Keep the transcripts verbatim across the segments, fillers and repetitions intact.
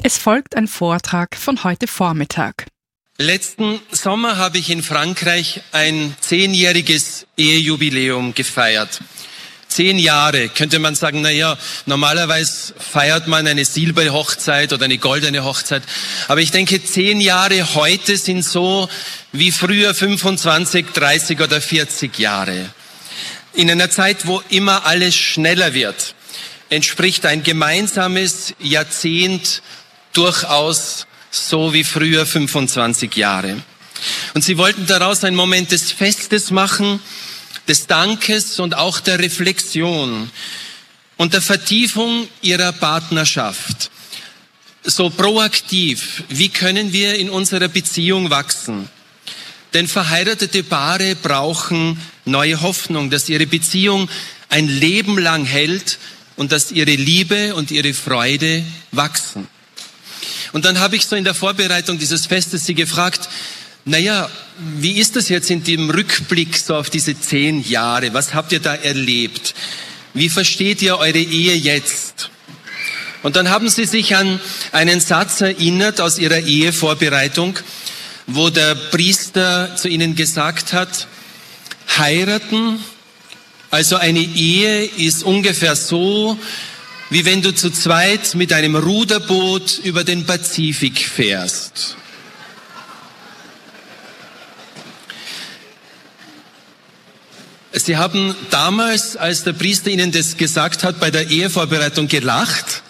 Es folgt ein Vortrag von heute Vormittag. Letzten Sommer habe ich in Frankreich ein zehnjähriges Ehejubiläum gefeiert. Zehn Jahre, könnte man sagen, na ja, normalerweise feiert man eine Silberhochzeit oder eine goldene Hochzeit. Aber ich denke, zehn Jahre heute sind so wie früher fünfundzwanzig, dreißig oder vierzig Jahre. In einer Zeit, wo immer alles schneller wird, entspricht ein gemeinsames Jahrzehnt durchaus so wie früher fünfundzwanzig Jahre. Und sie wollten daraus einen Moment des Festes machen, des Dankes und auch der Reflexion und der Vertiefung ihrer Partnerschaft. So proaktiv, wie können wir in unserer Beziehung wachsen? Denn verheiratete Paare brauchen neue Hoffnung, dass ihre Beziehung ein Leben lang hält und dass ihre Liebe und ihre Freude wachsen. Und dann habe ich so in der Vorbereitung dieses Festes sie gefragt, naja, wie ist das jetzt in dem Rückblick so auf diese zehn Jahre? Was habt ihr da erlebt? Wie versteht ihr eure Ehe jetzt? Und dann haben sie sich an einen Satz erinnert aus ihrer Ehevorbereitung, wo der Priester zu ihnen gesagt hat, heiraten, also eine Ehe ist ungefähr so, wie wenn du zu zweit mit einem Ruderboot über den Pazifik fährst. Sie haben damals, als der Priester ihnen das gesagt hat, bei der Ehevorbereitung gelacht.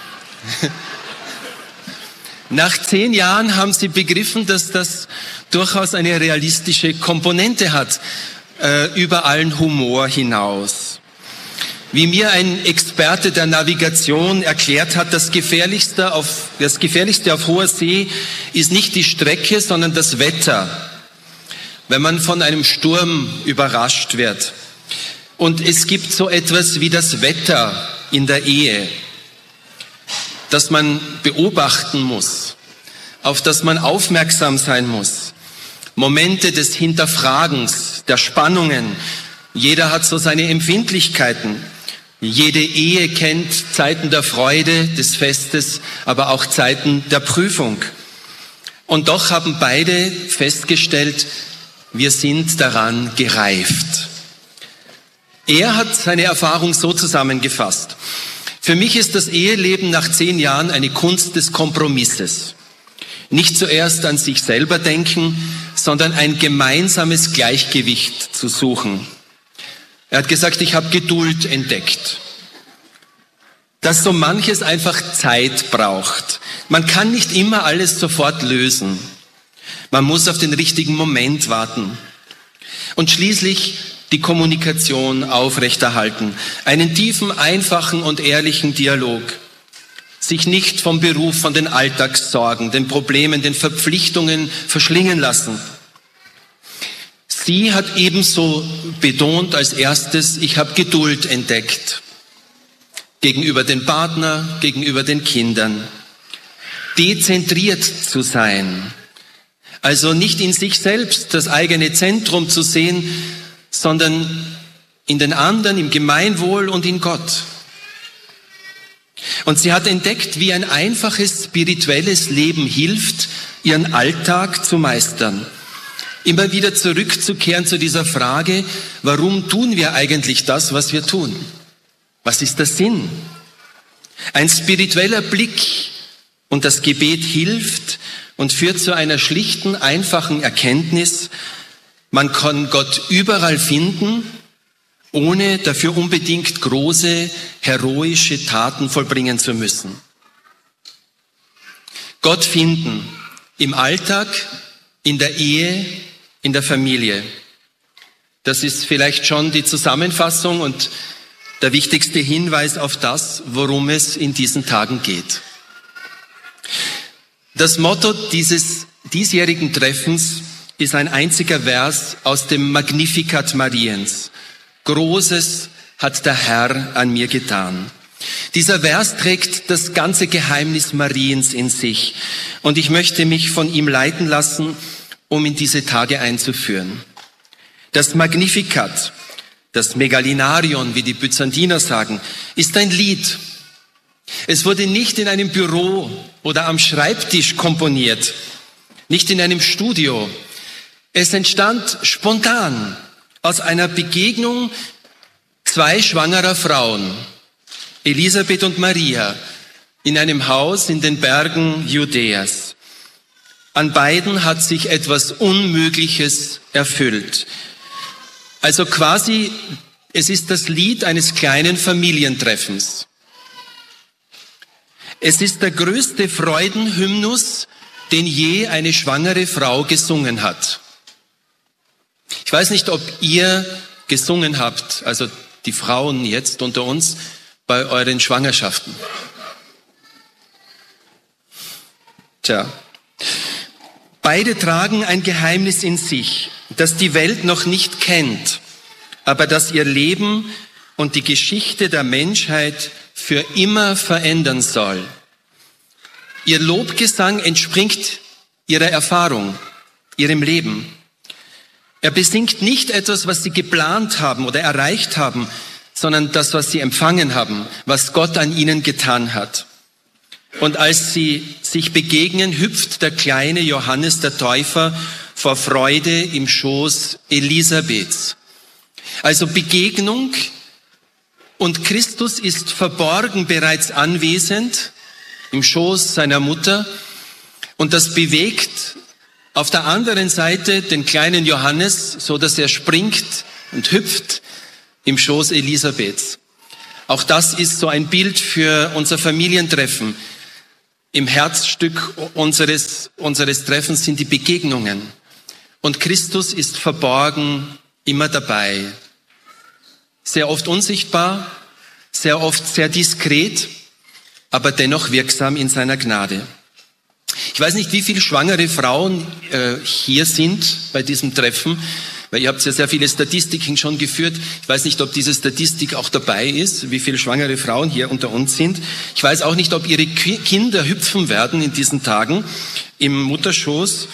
Nach zehn Jahren haben sie begriffen, dass das durchaus eine realistische Komponente hat, äh, über allen Humor hinaus. Wie mir ein Experte der Navigation erklärt hat, das Gefährlichste auf, das Gefährlichste auf hoher See ist nicht die Strecke, sondern das Wetter, wenn man von einem Sturm überrascht wird. Und es gibt so etwas wie das Wetter in der Ehe, das man beobachten muss, auf das man aufmerksam sein muss. Momente des Hinterfragens, der Spannungen. Jeder hat so seine Empfindlichkeiten. Jede Ehe kennt Zeiten der Freude, des Festes, aber auch Zeiten der Prüfung. Und doch haben beide festgestellt, wir sind daran gereift. Er hat seine Erfahrung so zusammengefasst. Für mich ist das Eheleben nach zehn Jahren eine Kunst des Kompromisses. Nicht zuerst an sich selber denken, sondern ein gemeinsames Gleichgewicht zu suchen. Er hat gesagt, ich habe Geduld entdeckt, dass so manches einfach Zeit braucht. Man kann nicht immer alles sofort lösen. Man muss auf den richtigen Moment warten. Und schließlich die Kommunikation aufrechterhalten. Einen tiefen, einfachen und ehrlichen Dialog. Sich nicht vom Beruf, von den Alltagssorgen, den Problemen, den Verpflichtungen verschlingen lassen. Sie hat ebenso betont als erstes, ich habe Geduld entdeckt. Gegenüber den Partner, gegenüber den Kindern. Dezentriert zu sein. Also nicht in sich selbst das eigene Zentrum zu sehen, sondern in den anderen, im Gemeinwohl und in Gott. Und sie hat entdeckt, wie ein einfaches spirituelles Leben hilft, ihren Alltag zu meistern. Immer wieder zurückzukehren zu dieser Frage, warum tun wir eigentlich das, was wir tun? Was ist der Sinn? Ein spiritueller Blick und das Gebet hilft und führt zu einer schlichten, einfachen Erkenntnis, man kann Gott überall finden, ohne dafür unbedingt große, heroische Taten vollbringen zu müssen. Gott finden im Alltag, in der Ehe, in der Familie. Das ist vielleicht schon die Zusammenfassung und der wichtigste Hinweis auf das, worum es in diesen Tagen geht. Das Motto dieses diesjährigen Treffens ist ein einziger Vers aus dem Magnificat Mariens. Großes hat der Herr an mir getan. Dieser Vers trägt das ganze Geheimnis Mariens in sich. Und ich möchte mich von ihm leiten lassen, um in diese Tage einzuführen. Das Magnificat, das Megalinarion, wie die Byzantiner sagen, ist ein Lied. Es wurde nicht in einem Büro oder am Schreibtisch komponiert, nicht in einem Studio. Es entstand spontan aus einer Begegnung zwei schwangerer Frauen, Elisabeth und Maria, in einem Haus in den Bergen Judäas. An beiden hat sich etwas Unmögliches erfüllt. Also quasi, es ist das Lied eines kleinen Familientreffens. Es ist der größte Freudenhymnus, den je eine schwangere Frau gesungen hat. Ich weiß nicht, ob ihr gesungen habt, also die Frauen jetzt unter uns, bei euren Schwangerschaften. Tja, beide tragen ein Geheimnis in sich, das die Welt noch nicht kennt, aber das ihr Leben und die Geschichte der Menschheit für immer verändern soll. Ihr Lobgesang entspringt ihrer Erfahrung, ihrem Leben. Er besingt nicht etwas, was sie geplant haben oder erreicht haben, sondern das, was sie empfangen haben, was Gott an ihnen getan hat. Und als sie sich begegnen, hüpft der kleine Johannes der Täufer vor Freude im Schoß Elisabeths. Also Begegnung, und Christus ist verborgen bereits anwesend im Schoß seiner Mutter, und das bewegt auf der anderen Seite den kleinen Johannes, so dass er springt und hüpft im Schoß Elisabeths. Auch das ist so ein Bild für unser Familientreffen. Im Herzstück unseres, unseres Treffens sind die Begegnungen. Und Christus ist verborgen immer dabei. Sehr oft unsichtbar, sehr oft sehr diskret, aber dennoch wirksam in seiner Gnade. Ich weiß nicht, wie viele schwangere Frauen äh, hier sind bei diesem Treffen, weil ihr habt ja sehr viele Statistiken schon geführt. Ich weiß nicht, ob diese Statistik auch dabei ist, wie viele schwangere Frauen hier unter uns sind. Ich weiß auch nicht, ob ihre Kinder hüpfen werden in diesen Tagen im Mutterschoß.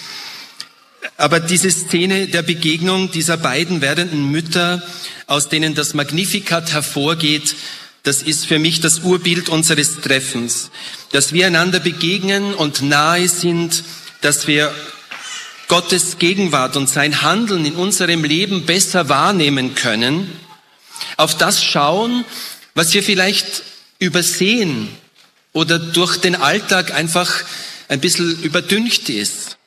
Aber diese Szene der Begegnung dieser beiden werdenden Mütter, aus denen das Magnificat hervorgeht, das ist für mich das Urbild unseres Treffens, dass wir einander begegnen und nahe sind, dass wir Gottes Gegenwart und sein Handeln in unserem Leben besser wahrnehmen können, auf das schauen, was wir vielleicht übersehen oder durch den Alltag einfach ein bisschen überdünkt ist.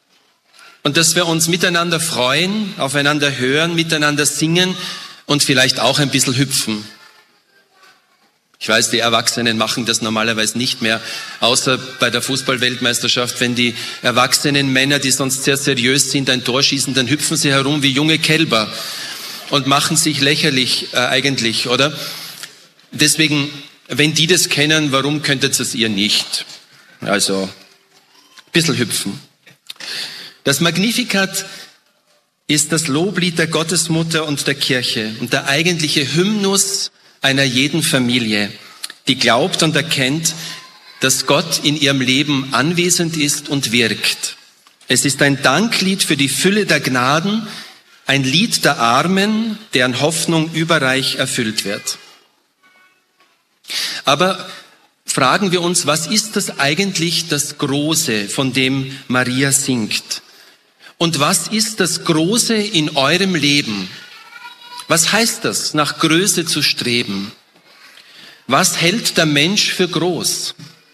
Und dass wir uns miteinander freuen, aufeinander hören, miteinander singen und vielleicht auch ein bisschen hüpfen. Ich weiß, die Erwachsenen machen das normalerweise nicht mehr, außer bei der Fußball-Weltmeisterschaft. Wenn die erwachsenen Männer, die sonst sehr seriös sind, ein Tor schießen, dann hüpfen sie herum wie junge Kälber und machen sich lächerlich äh, eigentlich, oder? Deswegen, wenn die das kennen, warum könntet ihr es ihr nicht? Also, ein bisschen hüpfen. Das Magnificat ist das Loblied der Gottesmutter und der Kirche und der eigentliche Hymnus einer jeden Familie, die glaubt und erkennt, dass Gott in ihrem Leben anwesend ist und wirkt. Es ist ein Danklied für die Fülle der Gnaden, ein Lied der Armen, deren Hoffnung überreich erfüllt wird. Aber fragen wir uns, was ist das eigentlich das Große, von dem Maria singt? Und was ist das Große in eurem Leben? Was heißt das, nach Größe zu streben? Was hält der Mensch für groß?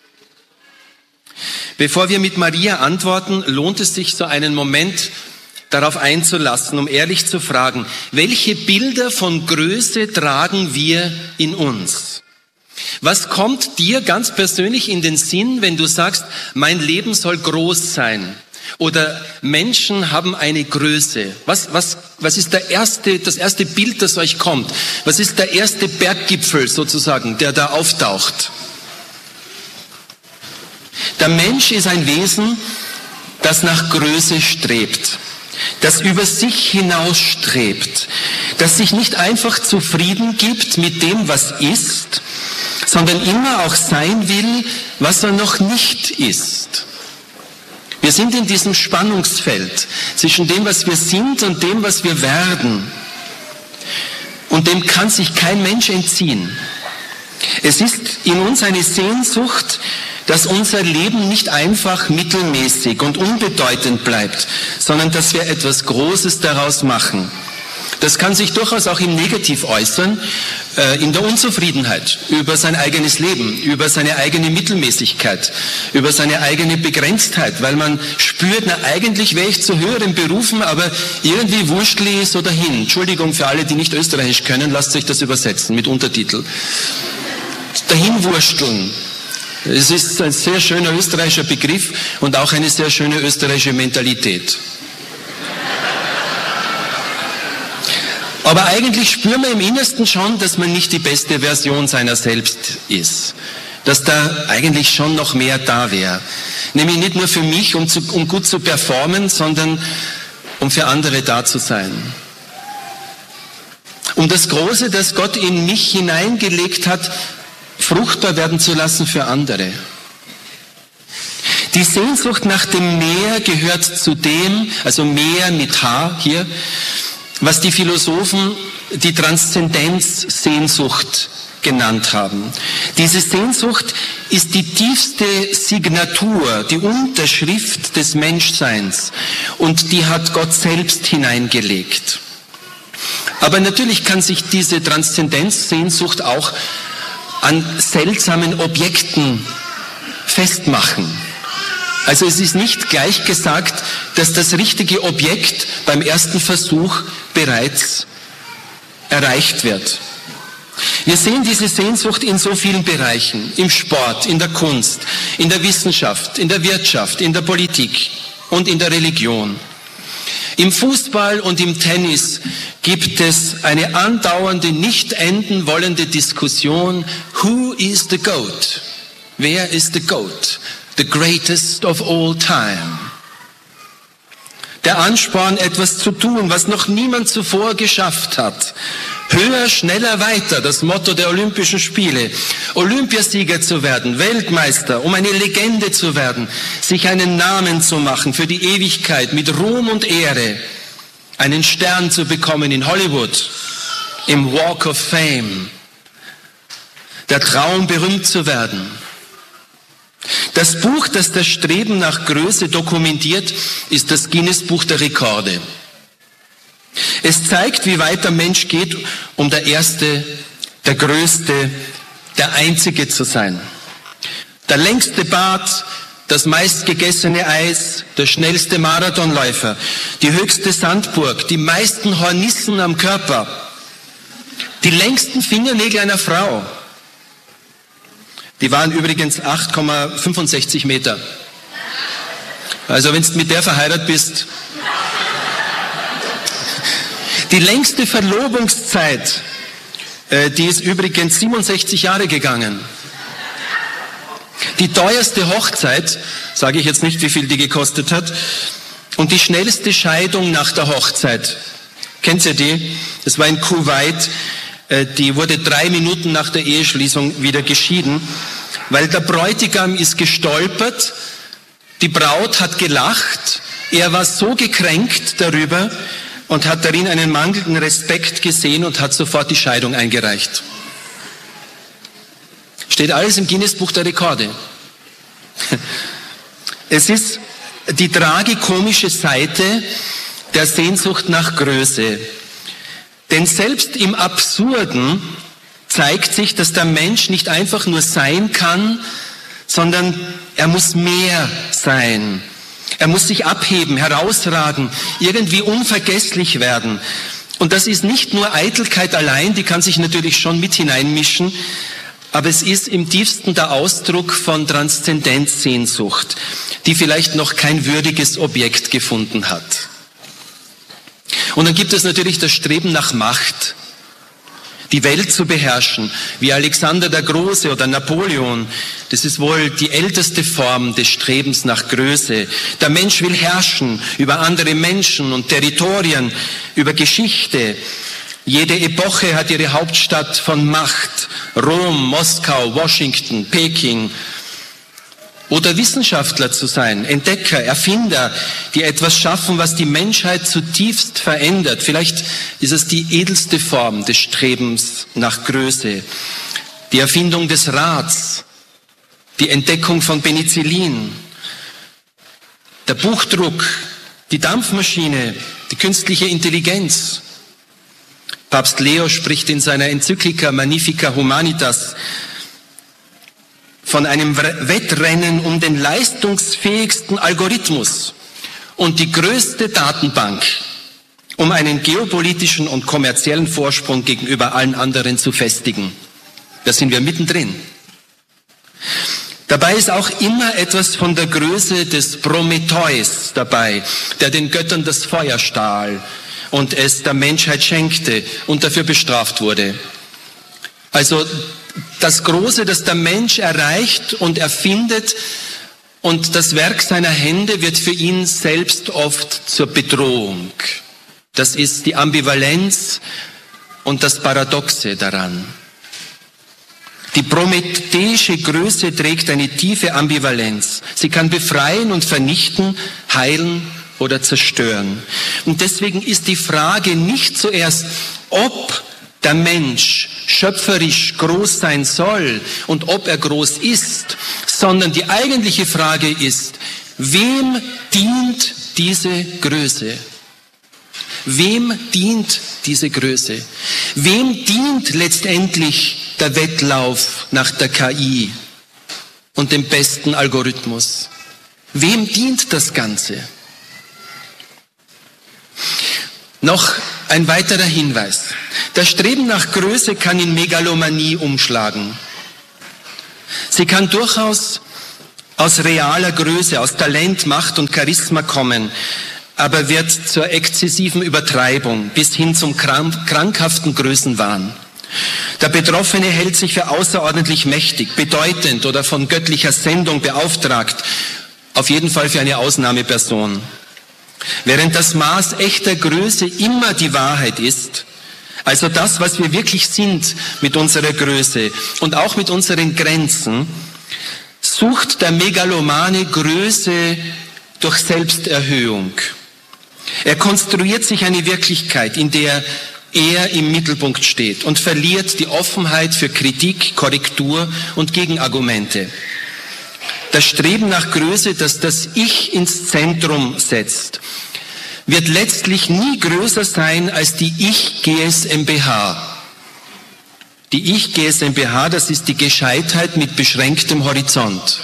Bevor wir mit Maria antworten, lohnt es sich, so einen Moment darauf einzulassen, um ehrlich zu fragen, welche Bilder von Größe tragen wir in uns? Was kommt dir ganz persönlich in den Sinn, wenn du sagst, mein Leben soll groß sein? Oder Menschen haben eine Größe. Was, was, was ist der erste, das erste Bild, das euch kommt? Was ist der erste Berggipfel sozusagen, der da auftaucht? Der Mensch ist ein Wesen, das nach Größe strebt, das über sich hinausstrebt, das sich nicht einfach zufrieden gibt mit dem, was ist, sondern immer auch sein will, was er noch nicht ist. Wir sind in diesem Spannungsfeld zwischen dem, was wir sind und dem, was wir werden. Und dem kann sich kein Mensch entziehen. Es ist in uns eine Sehnsucht, dass unser Leben nicht einfach mittelmäßig und unbedeutend bleibt, sondern dass wir etwas Großes daraus machen. Das kann sich durchaus auch im Negativ äußern, äh, in der Unzufriedenheit über sein eigenes Leben, über seine eigene Mittelmäßigkeit, über seine eigene Begrenztheit, weil man spürt, na eigentlich wäre ich zu höheren Berufen, aber irgendwie wurschtle ich so dahin. Entschuldigung für alle, die nicht Österreichisch können, lasst euch das übersetzen mit Untertitel. Dahin wursteln. Es ist ein sehr schöner österreichischer Begriff und auch eine sehr schöne österreichische Mentalität. Aber eigentlich spüren wir im Innersten schon, dass man nicht die beste Version seiner selbst ist. Dass da eigentlich schon noch mehr da wäre. Nämlich nicht nur für mich, um, zu, um gut zu performen, sondern um für andere da zu sein. Um das Große, das Gott in mich hineingelegt hat, fruchtbar werden zu lassen für andere. Die Sehnsucht nach dem Meer gehört zu dem, also Meer mit H hier, was die Philosophen die Transzendenzsehnsucht genannt haben. Diese Sehnsucht ist die tiefste Signatur, die Unterschrift des Menschseins und die hat Gott selbst hineingelegt. Aber natürlich kann sich diese Transzendenzsehnsucht auch an seltsamen Objekten festmachen. Also es ist nicht gleich gesagt, dass das richtige Objekt beim ersten Versuch bereits erreicht wird. Wir sehen diese Sehnsucht in so vielen Bereichen, im Sport, in der Kunst, in der Wissenschaft, in der Wirtschaft, in der Politik und in der Religion. Im Fußball und im Tennis gibt es eine andauernde, nicht enden wollende Diskussion, who is the GOAT? Wer ist the GOAT? The greatest of all time. Der Ansporn, etwas zu tun, was noch niemand zuvor geschafft hat. Höher, schneller, weiter, das Motto der Olympischen Spiele. Olympiasieger zu werden, Weltmeister, um eine Legende zu werden, sich einen Namen zu machen für die Ewigkeit mit Ruhm und Ehre, einen Stern zu bekommen in Hollywood, im Walk of Fame. Der Traum, berühmt zu werden. Das Buch, das das Streben nach Größe dokumentiert, ist das Guinness-Buch der Rekorde. Es zeigt, wie weit der Mensch geht, um der Erste, der Größte, der Einzige zu sein. Der längste Bart, das meistgegessene Eis, der schnellste Marathonläufer, die höchste Sandburg, die meisten Hornissen am Körper, die längsten Fingernägel einer Frau. Die waren übrigens acht Komma fünfundsechzig Meter. Also wenn du mit der verheiratet bist. Die längste Verlobungszeit, äh, die ist übrigens siebenundsechzig Jahre gegangen. Die teuerste Hochzeit, sage ich jetzt nicht, wie viel die gekostet hat, und die schnellste Scheidung nach der Hochzeit. Kennt ihr die? Das war in Kuwait. Die wurde drei Minuten nach der Eheschließung wieder geschieden, weil der Bräutigam ist gestolpert, die Braut hat gelacht, er war so gekränkt darüber und hat darin einen mangelnden Respekt gesehen und hat sofort die Scheidung eingereicht. Steht alles im Guinness-Buch der Rekorde. Es ist die tragikomische Seite der Sehnsucht nach Größe. Denn selbst im Absurden zeigt sich, dass der Mensch nicht einfach nur sein kann, sondern er muss mehr sein. Er muss sich abheben, herausragen, irgendwie unvergesslich werden. Und das ist nicht nur Eitelkeit allein, die kann sich natürlich schon mit hineinmischen, aber es ist im tiefsten der Ausdruck von Transzendenzsehnsucht, die vielleicht noch kein würdiges Objekt gefunden hat. Und dann gibt es natürlich das Streben nach Macht, die Welt zu beherrschen, wie Alexander der Große oder Napoleon. Das ist wohl die älteste Form des Strebens nach Größe. Der Mensch will herrschen über andere Menschen und Territorien, über Geschichte. Jede Epoche hat ihre Hauptstadt von Macht. Rom, Moskau, Washington, Peking. Oder Wissenschaftler zu sein, Entdecker, Erfinder, die etwas schaffen, was die Menschheit zutiefst verändert. Vielleicht ist es die edelste Form des Strebens nach Größe. die Erfindung des Rads, die Entdeckung von Penicillin, der Buchdruck, die Dampfmaschine, die künstliche Intelligenz. Papst Leo spricht in seiner Enzyklika Magnificat Humanitas von einem Wettrennen um den leistungsfähigsten Algorithmus und die größte Datenbank, um einen geopolitischen und kommerziellen Vorsprung gegenüber allen anderen zu festigen. Da sind wir mittendrin. Dabei ist auch immer etwas von der Größe des Prometheus dabei, der den Göttern das Feuer stahl und es der Menschheit schenkte und dafür bestraft wurde. Also das Große, das der Mensch erreicht und erfindet, und das Werk seiner Hände wird für ihn selbst oft zur Bedrohung. Das ist die Ambivalenz und das Paradoxe daran. Die prometheische Größe trägt eine tiefe Ambivalenz. Sie kann befreien und vernichten, heilen oder zerstören. Und deswegen ist die Frage nicht zuerst, ob der Mensch schöpferisch groß sein soll und ob er groß ist, sondern die eigentliche Frage ist, wem dient diese Größe? Wem dient diese Größe? Wem dient letztendlich der Wettlauf nach der K I und dem besten Algorithmus? Wem dient das Ganze? Noch ein weiterer Hinweis. Das Streben nach Größe kann in Megalomanie umschlagen. Sie kann durchaus aus realer Größe, aus Talent, Macht und Charisma kommen, aber wird zur exzessiven Übertreibung bis hin zum krank, krankhaften Größenwahn. Der Betroffene hält sich für außerordentlich mächtig, bedeutend oder von göttlicher Sendung beauftragt, auf jeden Fall für eine Ausnahmeperson. Während das Maß echter Größe immer die Wahrheit ist, also das, was wir wirklich sind mit unserer Größe und auch mit unseren Grenzen, sucht der Megalomane Größe durch Selbsterhöhung. Er konstruiert sich eine Wirklichkeit, in der er im Mittelpunkt steht und verliert die Offenheit für Kritik, Korrektur und Gegenargumente. Das Streben nach Größe, das das Ich ins Zentrum setzt, wird letztlich nie größer sein als die Ich-G S M B H. Die Ich-G S M B H, das ist die Gescheitheit mit beschränktem Horizont.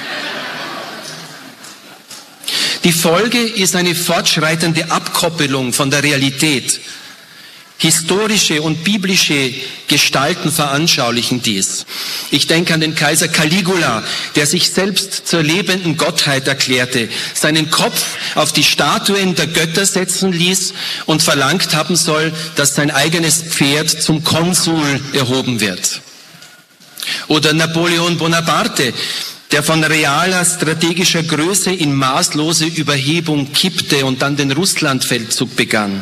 Die Folge ist eine fortschreitende Abkoppelung von der Realität. Historische und biblische Gestalten veranschaulichen dies. Ich denke an den Kaiser Caligula, der sich selbst zur lebenden Gottheit erklärte, seinen Kopf auf die Statuen der Götter setzen ließ und verlangt haben soll, dass sein eigenes Pferd zum Konsul erhoben wird. Oder Napoleon Bonaparte, der von realer strategischer Größe in maßlose Überhebung kippte und dann den Russlandfeldzug begann.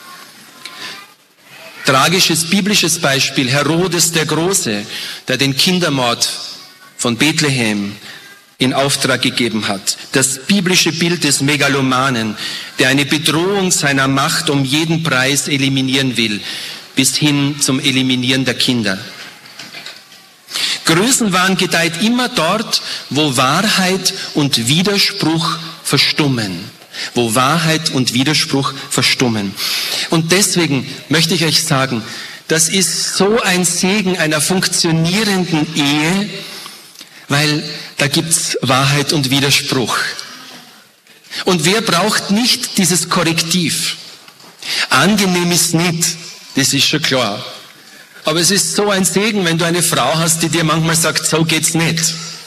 Tragisches biblisches Beispiel, Herodes der Große, der den Kindermord von Bethlehem in Auftrag gegeben hat. Das biblische Bild des Megalomanen, der eine Bedrohung seiner Macht um jeden Preis eliminieren will, bis hin zum Eliminieren der Kinder. Größenwahn gedeiht immer dort, wo Wahrheit und Widerspruch verstummen. Wo Wahrheit und Widerspruch verstummen. Und deswegen möchte ich euch sagen, das ist so ein Segen einer funktionierenden Ehe, weil da gibt's Wahrheit und Widerspruch. Und wer braucht nicht dieses Korrektiv? Angenehm ist nicht, das ist schon klar. Aber es ist so ein Segen, wenn du eine Frau hast, die dir manchmal sagt, so geht's nicht.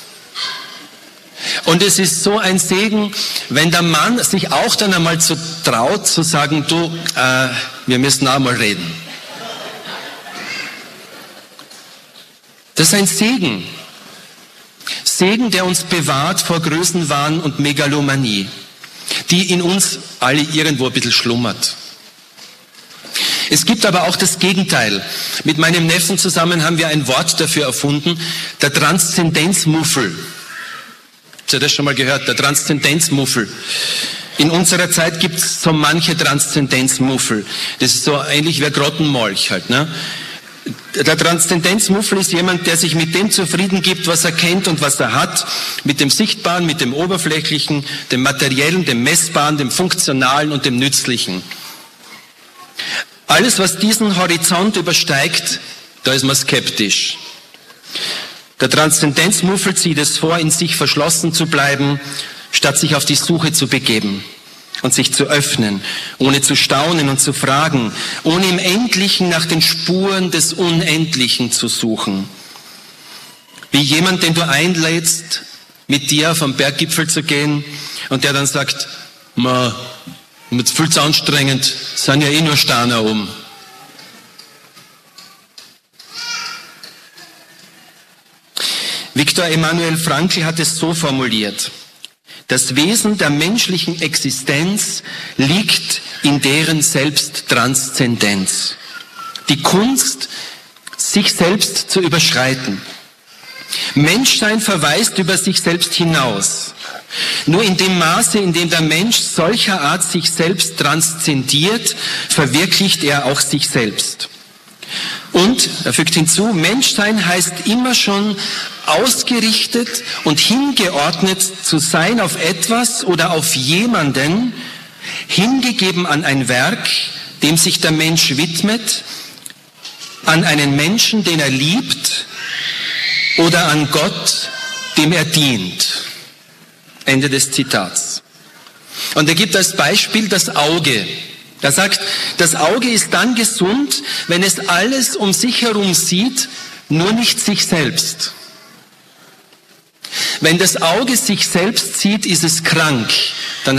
Und es ist so ein Segen, wenn der Mann sich auch dann einmal zu traut, zu sagen, du, äh, wir müssen auch mal reden. Das ist ein Segen. Segen, der uns bewahrt vor Größenwahn und Megalomanie, die in uns alle irgendwo ein bisschen schlummert. Es gibt aber auch das Gegenteil. Mit meinem Neffen zusammen haben wir ein Wort dafür erfunden, der Transzendenzmuffel. Habt ihr das schon mal gehört? Der Transzendenzmuffel. In unserer Zeit gibt es so manche Transzendenzmuffel. Das ist so ähnlich wie ein Grottenmolch halt, ne? Der Transzendenzmuffel ist jemand, der sich mit dem zufrieden gibt, was er kennt und was er hat, mit dem Sichtbaren, mit dem Oberflächlichen, dem Materiellen, dem Messbaren, dem Funktionalen und dem Nützlichen. Alles, was diesen Horizont übersteigt, da ist man skeptisch. Der Transzendenzmuffel zieht es vor, in sich verschlossen zu bleiben, statt sich auf die Suche zu begeben und sich zu öffnen, ohne zu staunen und zu fragen, ohne im Endlichen nach den Spuren des Unendlichen zu suchen. Wie jemand, den du einlädst, mit dir auf einen Berggipfel zu gehen und der dann sagt, ma, jetzt viel zu anstrengend, sind ja eh nur Steine oben. Viktor Emanuel Frankl hat es so formuliert: Das Wesen der menschlichen Existenz liegt in deren Selbsttranszendenz. Die Kunst, sich selbst zu überschreiten. Menschsein verweist über sich selbst hinaus. Nur in dem Maße, in dem der Mensch solcher Art sich selbst transzendiert, verwirklicht er auch sich selbst. Und, er fügt hinzu, Menschsein heißt immer schon ausgerichtet und hingeordnet zu sein auf etwas oder auf jemanden, hingegeben an ein Werk, dem sich der Mensch widmet, an einen Menschen, den er liebt, oder an Gott, dem er dient. Ende des Zitats. Und er gibt als Beispiel das Auge. Er sagt, das Auge ist dann gesund, wenn es alles um sich herum sieht, nur nicht sich selbst. Wenn das Auge sich selbst sieht, ist es krank. Dann